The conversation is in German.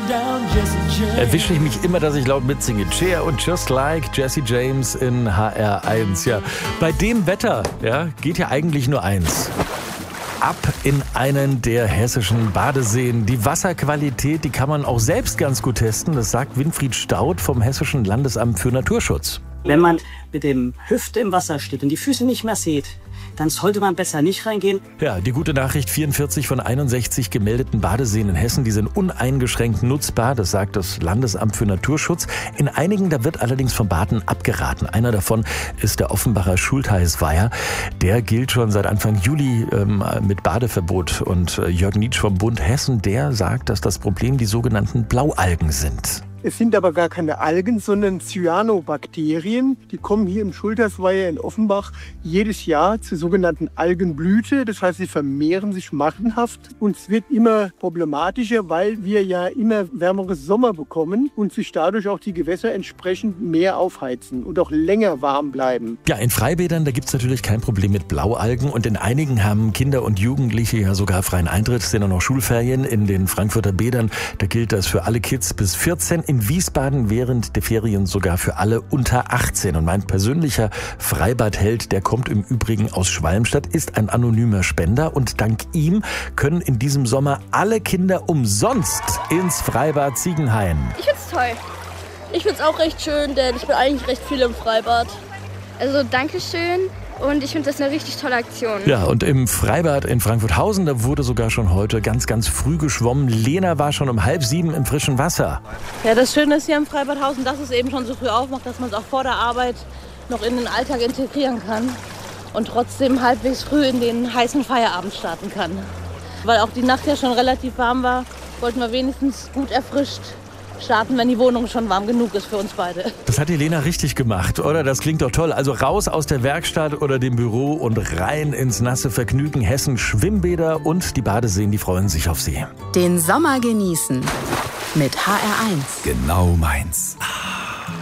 Erwische ich mich immer, dass ich laut mitsinge. Cher und Just Like Jesse James in HR1. Ja, bei dem Wetter geht ja eigentlich nur eins. Ab in einen der hessischen Badeseen. Die Wasserqualität, die kann man auch selbst ganz gut testen. Das sagt Winfried Staudt vom Hessischen Landesamt für Naturschutz. Wenn man mit dem Hüfte im Wasser steht und die Füße nicht mehr sieht, dann sollte man besser nicht reingehen. Ja, die gute Nachricht, 44 von 61 gemeldeten Badeseen in Hessen, die sind uneingeschränkt nutzbar, das sagt das Landesamt für Naturschutz. In einigen, da wird allerdings vom Baden abgeraten. Einer davon ist der Offenbacher Schultheißweiher. Der gilt schon seit Anfang Juli mit Badeverbot. Und Jörg Nietsch vom Bund Hessen, der sagt, dass das Problem die sogenannten Blaualgen sind. Es sind aber gar keine Algen, sondern Cyanobakterien. Die kommen hier im Schultheißweiher in Offenbach jedes Jahr zur sogenannten Algenblüte. Das heißt, sie vermehren sich massenhaft und es wird immer problematischer, weil wir ja immer wärmere Sommer bekommen und sich dadurch auch die Gewässer entsprechend mehr aufheizen und auch länger warm bleiben. Ja, in Freibädern, da gibt es natürlich kein Problem mit Blaualgen und in einigen haben Kinder und Jugendliche ja sogar freien Eintritt. Es sind auch noch Schulferien in den Frankfurter Bädern. Da gilt das für alle Kids bis 14. In Wiesbaden während der Ferien sogar für alle unter 18. Und mein persönlicher Freibadheld, der kommt im Übrigen aus Schwalmstadt, ist ein anonymer Spender. Und dank ihm können in diesem Sommer alle Kinder umsonst ins Freibad Ziegenhain. Ich find's toll. Ich find's auch recht schön, denn ich bin eigentlich recht viel im Freibad. Also Dankeschön. Und ich finde das eine richtig tolle Aktion. Ja, und im Freibad in Frankfurthausen, da wurde sogar schon heute ganz, ganz früh geschwommen. Lena war schon um 6:30 im frischen Wasser. Ja, das Schöne ist hier im Freibadhausen, dass es eben schon so früh aufmacht, dass man es auch vor der Arbeit noch in den Alltag integrieren kann und trotzdem halbwegs früh in den heißen Feierabend starten kann. Weil auch die Nacht ja schon relativ warm war, wollten wir wenigstens gut erfrischt starten, wenn die Wohnung schon warm genug ist für uns beide. Das hat die Lena richtig gemacht, oder? Das klingt doch toll. Also raus aus der Werkstatt oder dem Büro und rein ins nasse Vergnügen. Hessen Schwimmbäder und die Badeseen, die freuen sich auf Sie. Den Sommer genießen mit HR1. Genau meins.